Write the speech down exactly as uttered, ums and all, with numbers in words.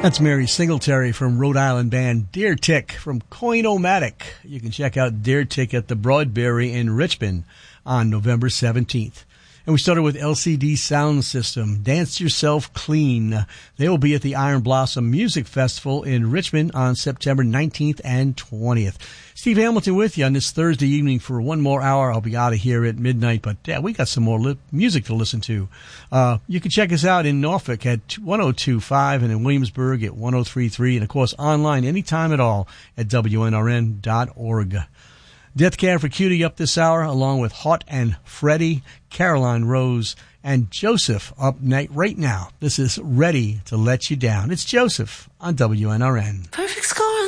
That's Mary Singletary from Rhode Island band Deer Tick from Coin-O-Matic. You can check out Deer Tick at the Broadberry in Richmond on November seventeenth. And we started with L C D Sound System, Dance Yourself Clean. They will be at the Iron Blossom Music Festival in Richmond on September nineteenth and twentieth. Steve Hamilton with you on this Thursday evening for one more hour. I'll be out of here at midnight, but yeah, we got some more li- music to listen to. Uh, you can check us out in Norfolk at one oh two point five and in Williamsburg at one oh three point three, and of course online anytime at all at W N R N dot org. Death Cab for Cutie up this hour, along with Hot and Freddie, Caroline Rose, and Joseph up night right now. This is Ready to Let You Down. It's Joseph on W N R N. Perfect score.